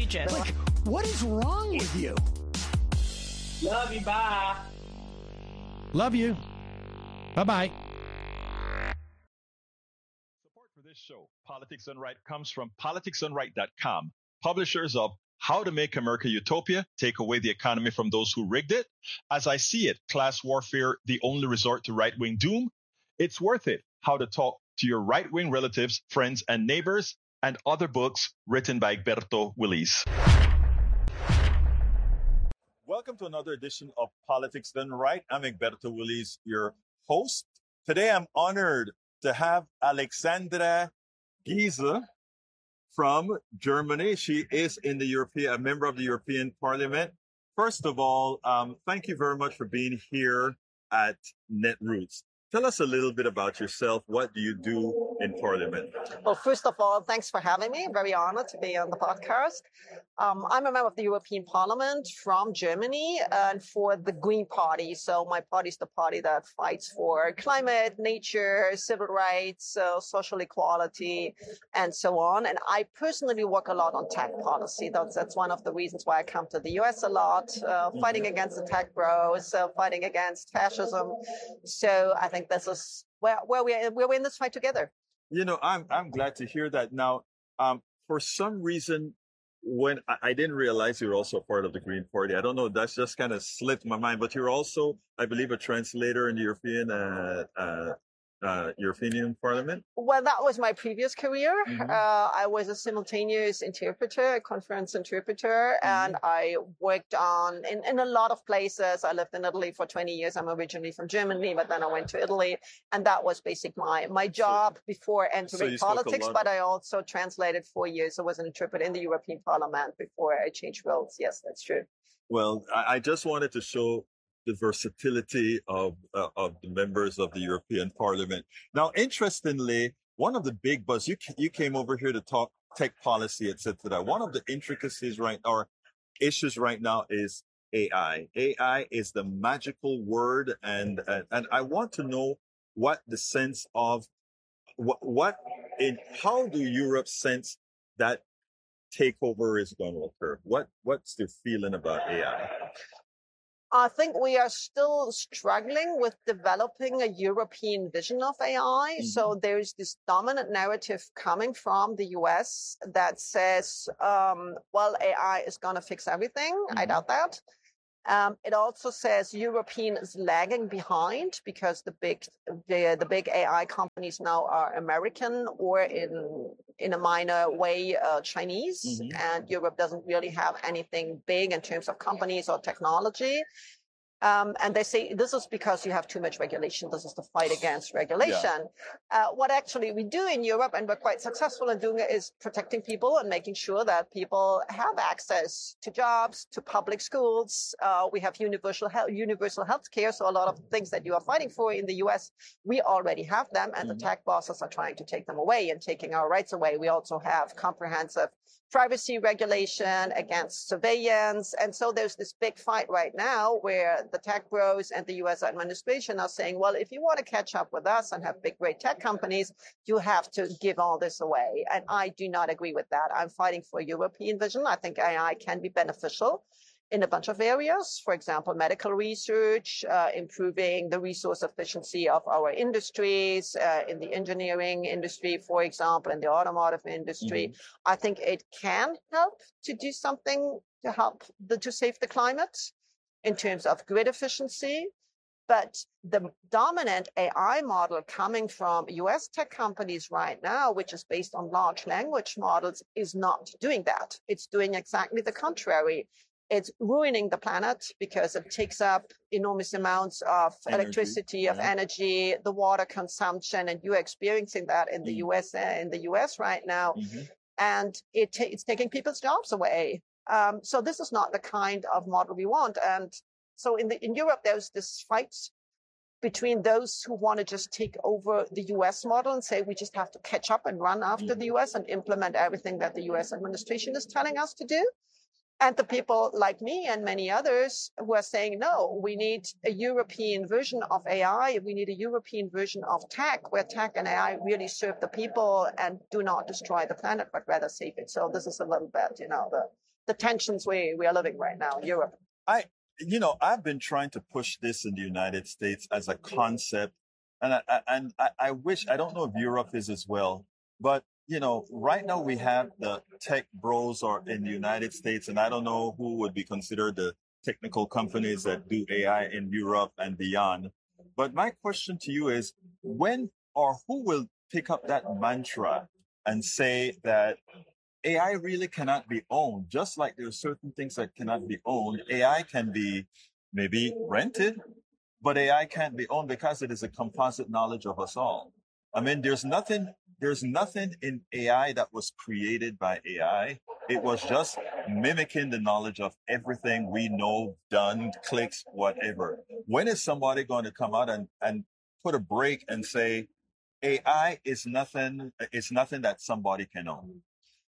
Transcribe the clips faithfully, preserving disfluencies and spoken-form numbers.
question. Like, what is wrong with you? Love you, bye. Love you. Bye-bye. Support for this show, Politics Done Right, comes from politics done right dot com, publishers of How to Make America Utopia, Take Away the Economy from Those Who Rigged It, As I See It, Class Warfare, The Only Resort to Right-Wing Doom, It's Worth It, How to Talk to Your Right-Wing Relatives, Friends, and Neighbors, and other books written by Egberto Willis. Welcome to another edition of Politics Done Right. I'm Egberto Willis, your host. Today I'm honored to have Alexandra Giesel from Germany. She is in the European, a member of the European Parliament. First of all, um, thank you very much for being here at Netroots. Tell us a little bit about yourself. What do you do in Parliament? Well, first of all, thanks for having me. I'm very honored to be on the podcast. Um, I'm a member of the European Parliament from Germany and for the Green Party. So my party is the party that fights for climate, nature, civil rights, uh, social equality, and so on. And I personally work a lot on tech policy. That's, that's one of the reasons why I come to the U S a lot, uh, fighting against the tech bros, uh, fighting against fascism. So I think this is where, where, we, where we're in this fight together. You know, I'm I'm glad to hear that. Now, um, for some reason, when I, I didn't realize you're also part of the Green Party. I don't know, that's just kind of slipped my mind. But you're also, I believe, a translator in the European uh, uh, uh, European Parliament. Well, that was my previous career. Mm-hmm. Uh, I was a simultaneous interpreter, a conference interpreter, mm-hmm. and I worked on in, in a lot of places. I lived in Italy for twenty years. I'm originally from Germany, but then I went to Italy, and that was basically my my job so, before entering so politics. But I also translated four years. I was an interpreter in the European Parliament before I changed roles. Yes, that's true. Well, I, I just wanted to show the versatility of uh, of the members of the European Parliament. Now, interestingly, one of the big buzz you you came over here to talk tech policy, et cetera. One of the intricacies right or issues right now is A I. A I is the magical word, and and, and I want to know what the sense of what what in how do Europe sense that takeover is going to occur? What what's the feeling about A I? I think we are still struggling with developing a European vision of A I. Mm-hmm. So there's this dominant narrative coming from the U S that says, um, well, A I is going to fix everything. Mm-hmm. I doubt that. Um, it also says European is lagging behind because the big the, the big A I companies now are American or in in a minor way uh, Chinese, mm-hmm. and Europe doesn't really have anything big in terms of companies or technology. Um, and they say this is because you have too much regulation. This is the fight against regulation. Yeah. Uh, what actually we do in Europe, and we're quite successful in doing it, is protecting people and making sure that people have access to jobs, to public schools. Uh, we have universal health, universal health care. So a lot of things that you are fighting for in the U S, we already have them, and mm-hmm. the tech bosses are trying to take them away and taking our rights away. We also have comprehensive privacy regulation against surveillance. And so there's this big fight right now where the tech bros and the U S administration are saying, well, if you want to catch up with us and have big, great tech companies, you have to give all this away. And I do not agree with that. I'm fighting for a European vision. I think A I can be beneficial in a bunch of areas. For example, medical research, uh, improving the resource efficiency of our industries, uh, in the engineering industry, for example, in the automotive industry. Mm-hmm. I think it can help to do something to help the, to save the climate in terms of grid efficiency. But the dominant A I model coming from U S tech companies right now, which is based on large language models, is not doing that. It's doing exactly the contrary. It's ruining the planet because it takes up enormous amounts of energy. electricity, of yeah. energy, the water consumption, and you're experiencing that in the mm. U S uh, in the U S right now, mm-hmm. and it ta- it's taking people's jobs away. Um, so this is not the kind of model we want. And so in the in Europe, there's this fight between those who want to just take over the U S model and say we just have to catch up and run after mm-hmm. the U S and implement everything that the U S administration is telling us to do. And the people like me and many others who are saying, no, we need a European version of A I. We need a European version of tech, where tech and A I really serve the people and do not destroy the planet, but rather save it. So this is a little bit, you know, the, the tensions we, we are living right now in Europe. I, you know, I've been trying to push this in the United States as a concept, and I, I, and I, I wish, I don't know if Europe is as well, but you know, right now we have the tech bros or in the United States, and I don't know who would be considered the technical companies that do A I in Europe and beyond. But my question to you is, when or who will pick up that mantra and say that A I really cannot be owned, just like there are certain things that cannot be owned. A I can be maybe rented, but A I can't be owned because it is a composite knowledge of us all. I mean, there's nothing, there's nothing in A I that was created by A I. It was just mimicking the knowledge of everything we know, done, clicks, whatever. When is somebody going to come out and, and put a break and say, A I is nothing, it's nothing that somebody can own?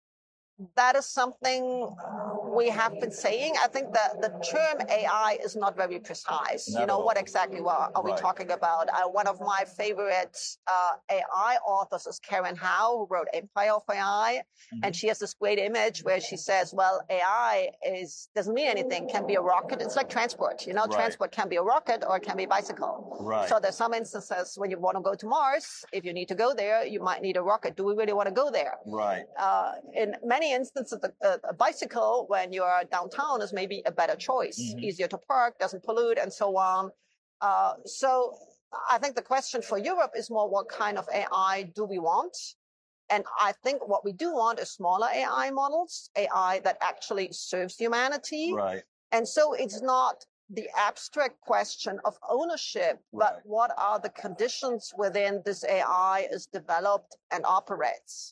That is something we have been saying. I think that the term A I is not very precise. Not you know, at what all. exactly are, are we Right. talking about? Uh, one of my favorite uh, A I authors is Karen Howe, who wrote Empire of A I. Mhm. And she has this great image where she says, well, A I is doesn't mean anything, can be a rocket. It's like transport. You know, Right. transport can be a rocket or it can be a bicycle. Right. So there's some instances when you want to go to Mars, if you need to go there, you might need a rocket. Do we really want to go there? Right. Uh, in many instances, a, a bicycle, when you are downtown, is maybe a better choice. Mhm. Easier to park, doesn't pollute, and so on. Uh, so I think the question for Europe is more, what kind of A I do we want? And I think what we do want is smaller A I models, A I that actually serves humanity. Right. And so it's not the abstract question of ownership, but Right. what are the conditions within this A I is developed and operates?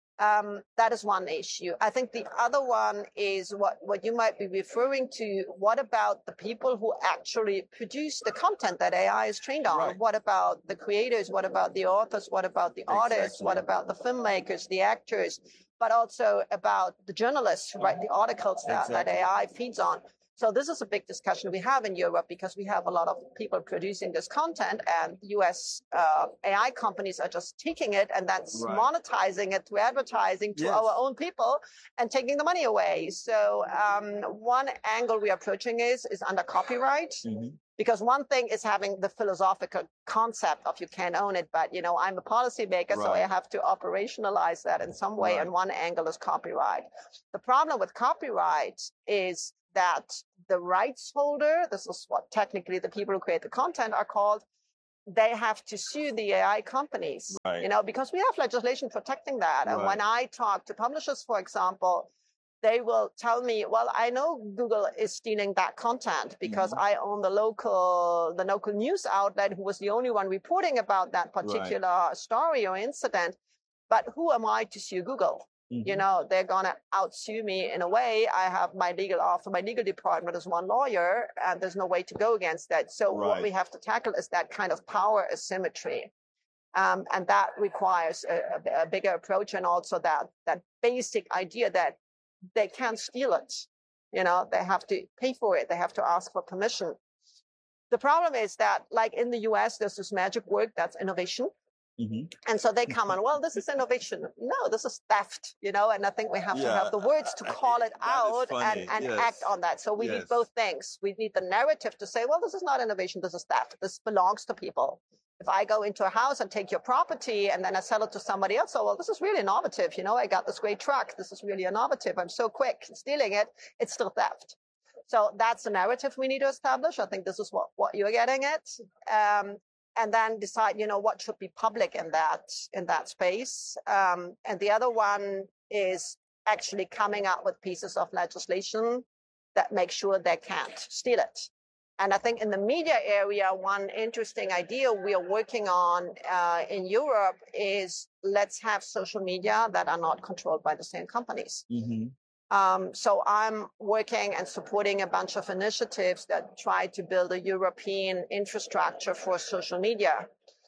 Um, that is one issue. I think the other one is what, what you might be referring to. What about the people who actually produce the content that A I is trained on? Right. What about the creators? What about the authors? What about the artists? Exactly. What about the filmmakers, the actors? But also about the journalists who write the articles that, that Exactly. A I feeds on. So this is a big discussion we have in Europe because we have a lot of people producing this content, and U S uh, A I companies are just taking it and that's Right. monetizing it through advertising to Yes. our own people and taking the money away. So um, one angle we are approaching is is under copyright. Mhm. Because one thing is having the philosophical concept of you can't own it, but you know, I'm a policymaker, so I Right. have to operationalize that in some way. Right. And one angle is copyright. The problem with copyright is that the rights holder, this is what technically the people who create the content are called, they have to sue the A I companies, Right. you know, because we have legislation protecting that. And Right. when I talk to publishers, for example, they will tell me, well, I know Google is stealing that content because Mhm. I own the local, the local news outlet who was the only one reporting about that particular story or incident. But who am I to sue Google? You Mhm. know, they're going to outsue me in a way. I have my legal office, my legal department is one lawyer, and there's no way to go against that. So what Right. we have to tackle is that kind of power asymmetry. Um, and that requires a, a, a bigger approach, and also that, that basic idea that they can't steal it. You know, they have to pay for it. They have to ask for permission. The problem is that, like in the U S, there's this magic word that's innovation. Mhm. And so they come on, well, this is innovation. No, this is theft, you know, and I think we have to Yeah, have the words to I- call it that is out funny, and, and yes. act on that. So we Yes. need both things. We need the narrative to say, well, this is not innovation, this is theft. This belongs to people. If I go into a house and take your property and then I sell it to somebody else, so, well, this is really innovative. You know, I got this great truck. This is really innovative. I'm so quick stealing it. It's still theft. So that's the narrative we need to establish. I think this is what, what you're getting at. Um, and then decide, you know, what should be public in that, in that space. Um, and the other one is actually coming up with pieces of legislation that make sure they can't steal it. And I think in the media area, one interesting idea we are working on uh, in Europe is let's have social media that are not controlled by the same companies. Mhm. Um, so I'm working and supporting a bunch of initiatives that try to build a European infrastructure for social media,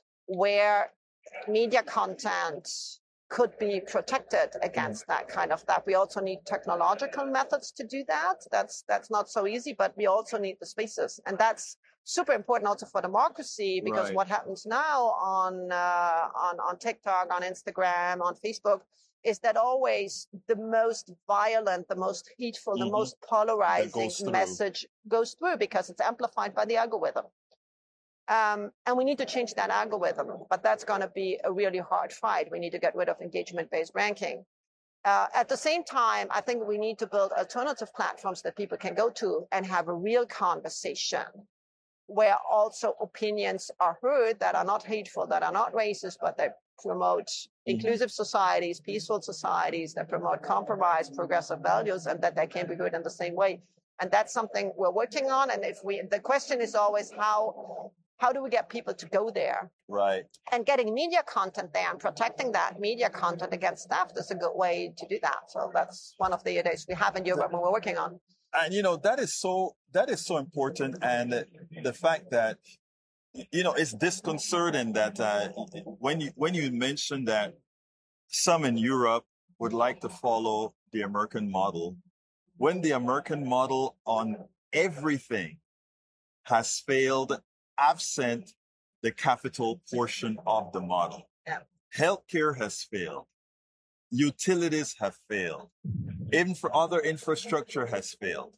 where media content could be protected against that kind of that. We also need technological methods to do that. That's that's not so easy, but we also need the spaces, and that's super important also for democracy, because Right. what happens now on uh, on on TikTok, on Instagram, on Facebook, is that always the most violent, the most hateful, mm-hmm. the most polarizing message goes through because it's amplified by the algorithm. Um, and we need to change that algorithm, but that's going to be a really hard fight. We need to get rid of engagement-based ranking. Uh, at the same time, I think we need to build alternative platforms that people can go to and have a real conversation where also opinions are heard that are not hateful, that are not racist, but that promote mm-hmm. inclusive societies, peaceful societies, that promote compromise, progressive values, and that they can be heard in the same way. And that's something we're working on. And if we, the question is always how, how do we get people to go there? Right. And getting media content there and protecting that media content against theft is a good way to do that. So that's one of the ideas we have in Europe and we're working on. And, you know, that is so, that is so important. And the fact that, you know, it's disconcerting that uh, when you, when you mention that some in Europe would like to follow the American model, when the American model on everything has failed, absent the capital portion of the model. Yeah. Healthcare has failed. Utilities have failed. Even for other infrastructure has failed.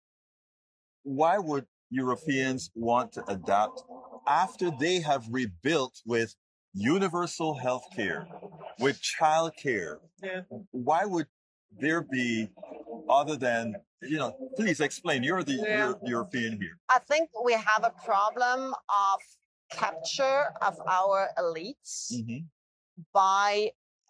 Why would Europeans want to adapt after they have rebuilt with universal healthcare, with childcare? Yeah. Why would there be other than, you know, please explain. You're the yeah. you're European here. I think we have a problem of capture of our elites mm-hmm. by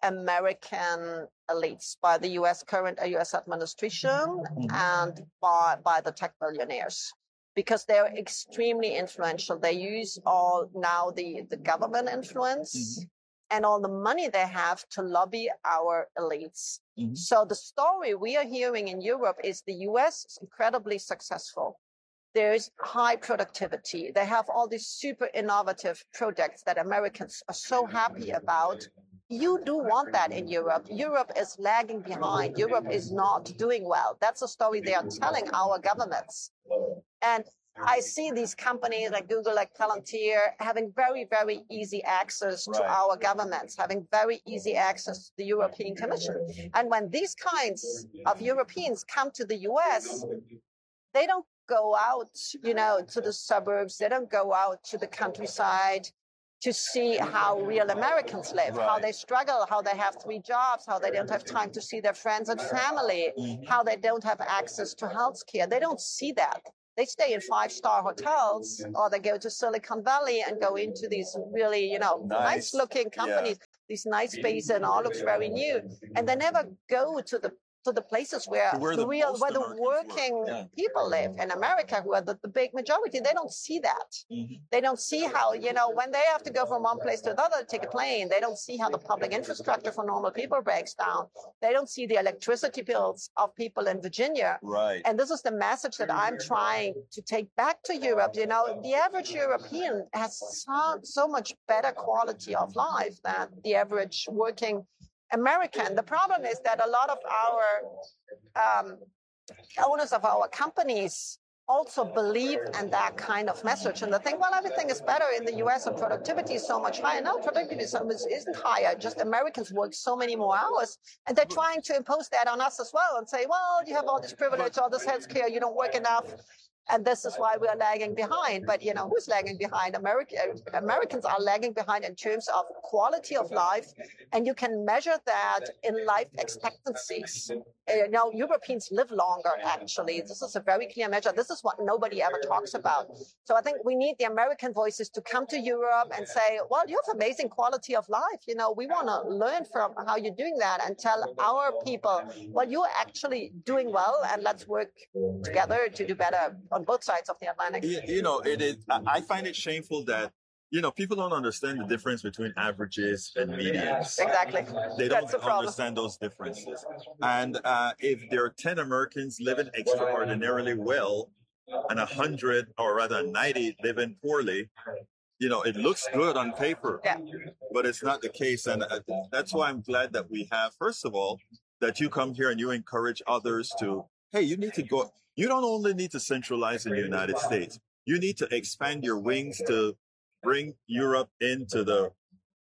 American elites, by the U S current U S administration mm-hmm. and by, by the tech billionaires, because they're extremely influential. They use all now the, the government influence mm-hmm. and all the money they have to lobby our elites. Mm-hmm. So the story we are hearing in Europe is the U S is incredibly successful. There's high productivity. They have all these super innovative projects that Americans are so happy about. You do want that in Europe. Europe is lagging behind. Europe is not doing well. That's a story they are telling our governments. And I see these companies like Google, like Palantir, having very, very easy access to right. our governments, having very easy access to the European Commission. And when these kinds of Europeans come to the U S, they don't go out, you know, to the suburbs. They don't go out to the countryside to see how real Americans live, right. how they struggle, how they have three jobs, how they don't have time to see their friends and family, mm-hmm. how they don't have access to health care. They don't see that. They stay in five-star hotels, or they go to Silicon Valley and go into these really, you know, nice, nice-looking companies, yeah. these nice spaces, and all looks very new. And they never go to the to the places where, where the, the real, where the working yeah. people live in America, who are the, the big majority. They don't see that. Mm-hmm. They don't see how, you know, when they have to go from one place to another to take a plane, they don't see how the public infrastructure for normal people breaks down. They don't see the electricity bills of people in Virginia. Right. And this is the message that I'm trying to take back to Europe. You know, the average European has so, so much better quality of life than the average working American. The problem is that a lot of our um, owners of our companies also believe in that kind of message, and they think, well, everything is better in the U S and productivity is so much higher. No, productivity isn't higher. Just Americans work so many more hours, and they're trying to impose that on us as well and say, well, you have all this privilege, all this health care, you don't work enough. And this is why we are lagging behind. But, you know, who's lagging behind? America, Americans are lagging behind in terms of quality of life. And you can measure that in life expectancies. You know, Europeans live longer, actually. This is a very clear measure. This is what nobody ever talks about. So I think we need the American voices to come to Europe and say, well, you have amazing quality of life. You know, we want to learn from how you're doing that and tell our people, well, you're actually doing well, and let's work together to do better on both sides of the Atlantic. You, you know, it is. I find it shameful that, you know, people don't understand the difference between averages and medians. Exactly. They don't understand those differences. And uh, if there are ten Americans living extraordinarily well and one hundred, or rather ninety, living poorly, you know, it looks good on paper, yeah. but it's not the case. And uh, that's why I'm glad that we have, first of all, that you come here and you encourage others to, hey, you need to go. You don't only need to centralize in the United States. You need to expand your wings to bring Europe into the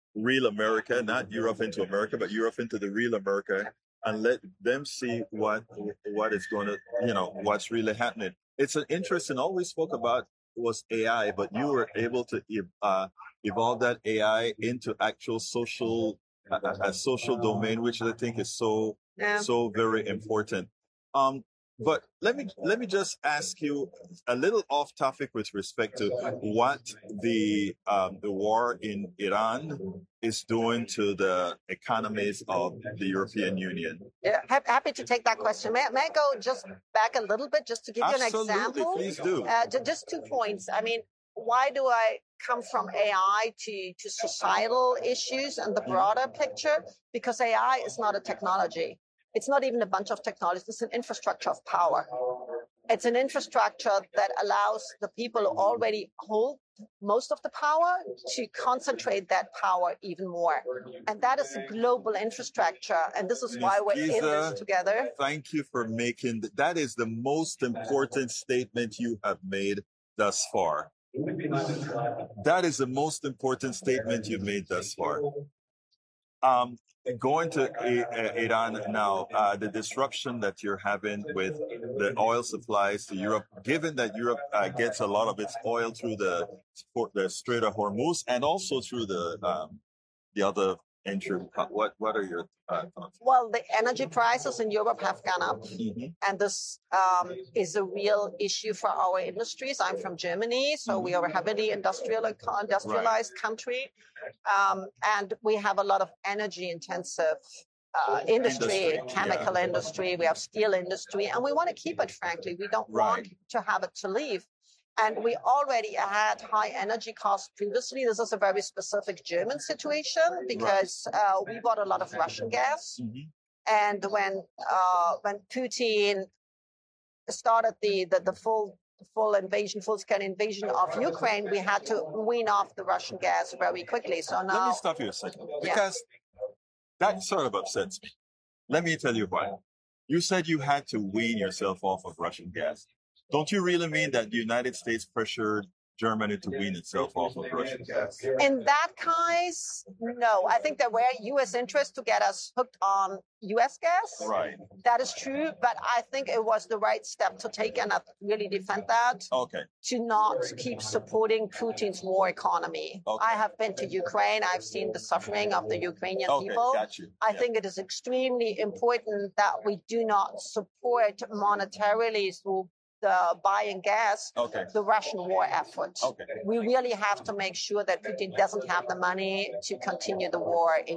real America, not Europe into America, but Europe into the real America, and let them see what what is going to, you know, what's really happening. It's an interesting. All we spoke about was A I, but you were able to uh, evolve that A I into actual social a, a social domain, which I think is so Yeah. so very important. Um, but let me let me just ask you a little off topic with respect to what the um, the war in Iran is doing to the economies of the European Union. Yeah, hap- happy to take that question. May, may I go just back a little bit just to give Absolutely, you an example? please do. Uh, ju- just two points. I mean, why do I come from A I to, to societal issues and the broader picture? Because A I is not a technology. It's not even a bunch of technologies. It's an infrastructure of power. It's an infrastructure that allows the people who already hold most of the power to concentrate that power even more. And that is a global infrastructure. And this is why we're in Giza, this together. Thank you for making th- that is the most important statement you have made thus far. That is the most important statement you've made thus far. Um, going to I- uh, Iran now, uh, the disruption that you're having with the oil supplies to Europe, given that Europe uh, gets a lot of its oil through the the Strait of Hormuz and also through the um, the other entry. What what are your uh, thoughts? Well, the energy prices in Europe have gone up. Mm-hmm. And this um, is a real issue for our industries. I'm from Germany, so we are a heavily industrial, industrialized right. country. Um, and we have a lot of energy intensive uh, industry, industry, chemical yeah. industry, we have steel industry, and we want to keep it, frankly. We don't right. want to have it to leave. And we already had high energy costs previously. This is a very specific German situation because right. uh, we bought a lot of Russian gas. Mm-hmm. And when uh, when Putin started the, the, the full full invasion, full-scale invasion of Ukraine, we had to wean off the Russian gas very quickly. So now... Let me stop you a second, because yeah. that sort of upsets me. Let me tell you why. You said you had to wean yourself off of Russian gas. Don't you really mean that the United States pressured Germany to wean itself off of Russian gas? In that case, no. I think there were U S interests to get us hooked on U S gas. Right. That is true, but I think it was the right step to take, and I really defend that. Okay. To not keep supporting Putin's war economy. Okay. I have been to Ukraine. I've seen the suffering of the Ukrainian okay, people. Got you. I yeah. think it is extremely important that we do not support monetarily through the buying gas, okay. the Russian war effort. Okay. We really have to make sure that Putin doesn't have the money to continue the war in